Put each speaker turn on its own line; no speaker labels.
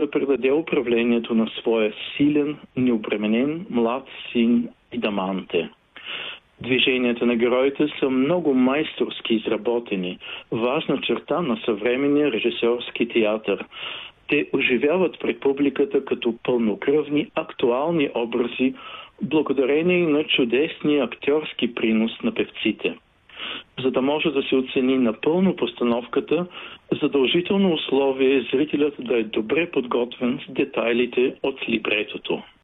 да предаде управлението на своя силен, необременен, млад син и Даманте. Движенията на героите са много майсторски изработени, важна черта на съвременния режисьорски театър. Те оживяват пред публиката като пълнокръвни, актуални образи, благодарение на чудесния актьорски принос на певците. За да може да се оцени напълно постановката, задължително условие е зрителят да е добре подготвен с детайлите от либретото.